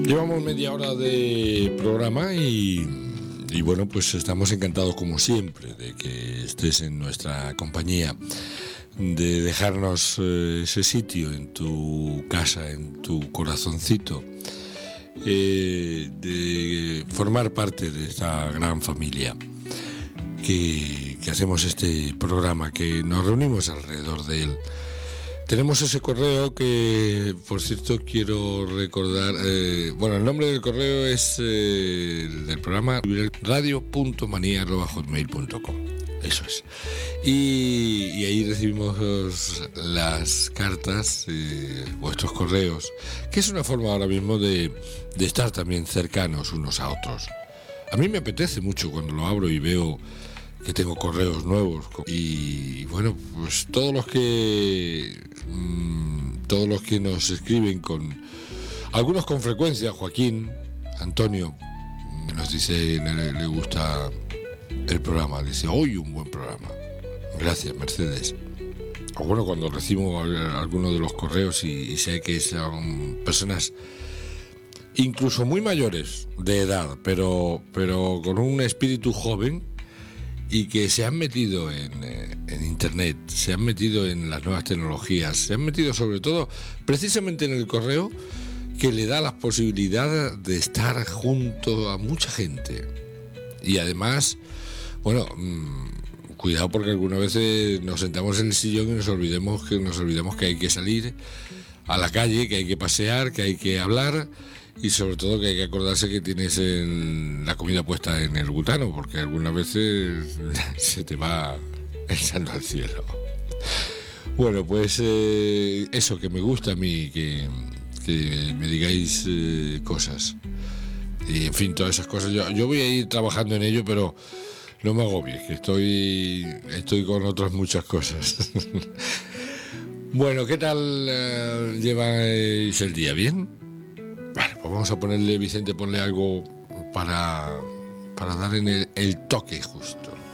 Llevamos media hora de programa y bueno, pues estamos encantados como siempre de que estés en nuestra compañía, de dejarnos ese sitio en tu casa, en tu corazoncito, de formar parte de esta gran familia que hacemos este programa, que nos reunimos alrededor de él. Tenemos ese correo que, por cierto, quiero recordar. Bueno, el nombre del correo es del programa radio.manía@hotmail.com. Eso es. Y ahí recibimos las cartas, vuestros correos, que es una forma ahora mismo de estar también cercanos unos a otros. A mí me apetece mucho cuando lo abro y veo que tengo correos nuevos y bueno, pues todos los que nos escriben, algunos con frecuencia. Joaquín, Antonio nos dice le gusta el programa, dice hoy un buen programa, gracias Mercedes. O bueno, cuando recibo alguno de los correos y sé que son personas incluso muy mayores de edad, pero con un espíritu joven, y que se han metido en Internet, se han metido en las nuevas tecnologías, se han metido sobre todo precisamente en el correo, que le da las posibilidades de estar junto a mucha gente. Y además, bueno, cuidado, porque algunas veces nos sentamos en el sillón y nos olvidamos que hay que salir a la calle, que hay que pasear, que hay que hablar. Y sobre todo que hay que acordarse que tienes la comida puesta en el butano, porque algunas veces se te va echando al cielo. Bueno, pues eso, que me gusta a mí, que me digáis cosas. Y en fin, todas esas cosas. Yo voy a ir trabajando en ello, pero no me agobies, que estoy con otras muchas cosas. Bueno, ¿qué tal lleváis el día? ¿Bien? Vale, pues vamos a ponerle, Vicente, ponle algo para dar en el toque justo.